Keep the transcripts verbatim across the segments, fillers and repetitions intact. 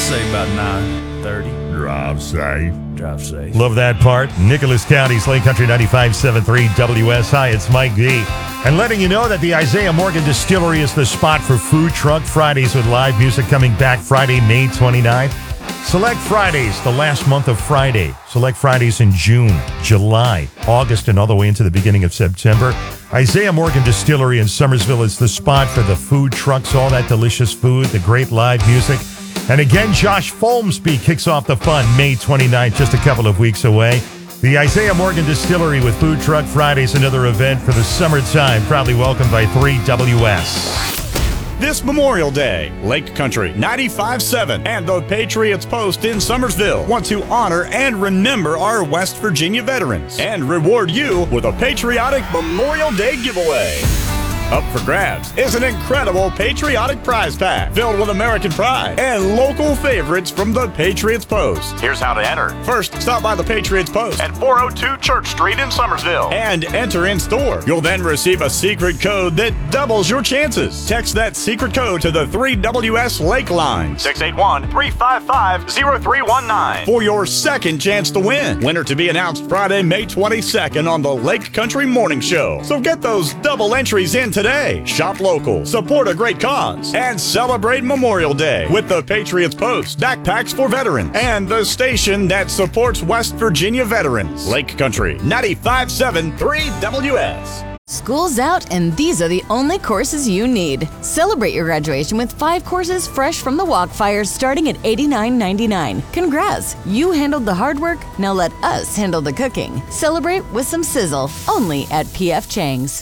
say about nine thirty. Drive safe. Drive safe. Love that part. Nicholas County's Lake Country ninety-five point seven three W S. Hi, it's Mike D. And letting you know that the Isaiah Morgan Distillery is the spot for Food Truck Fridays with live music coming back Friday, May twenty-ninth. Select Fridays, the last month of Friday. Select Fridays in June, July, August, and all the way into the beginning of September. Isaiah Morgan Distillery in Summersville is the spot for the food trucks, all that delicious food, the great live music. And again, Josh Folmsby kicks off the fun May twenty-ninth, just a couple of weeks away. The Isaiah Morgan Distillery with Food Truck Fridays, another event for the summertime, proudly welcomed by three W S. This Memorial Day, Lake Country ninety-five point seven and the Patriots Post in Summersville want to honor and remember our West Virginia veterans and reward you with a patriotic Memorial Day giveaway. Up for grabs is an incredible patriotic prize pack filled with American pride and local favorites from the Patriots Post. Here's how to enter. First, stop by the Patriots Post at four oh two Church Street in Summersville and enter in store. You'll then receive a secret code that doubles your chances. Text that secret code to the three W S Lake line, six eight one, three five five, zero three one nine, for your second chance to win. Winner to be announced Friday, May twenty-second on the Lake Country Morning Show. So get those double entries in today. Shop local, support a great cause, and celebrate Memorial Day with the Patriots Post, Backpacks for Veterans, and the station that supports West Virginia veterans. Lake Country ninety-five point seven three W S. School's out, and these are the only courses you need. Celebrate your graduation with five courses fresh from the Walkfires starting at eighty-nine ninety-nine. Congrats! You handled the hard work, now let us handle the cooking. Celebrate with some sizzle, only at P F Chang's.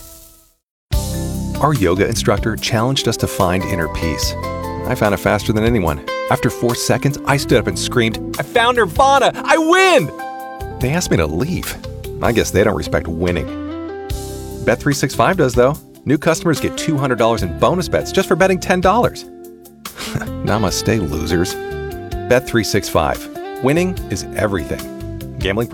Our yoga instructor challenged us to find inner peace. I found it faster than anyone. After four seconds, I stood up and screamed, "I found Nirvana! I win!" They asked me to leave. I guess they don't respect winning. Bet three sixty-five does, though. New customers get two hundred dollars in bonus bets just for betting ten dollars. Namaste, losers. Bet three sixty-five. Winning is everything. Gambling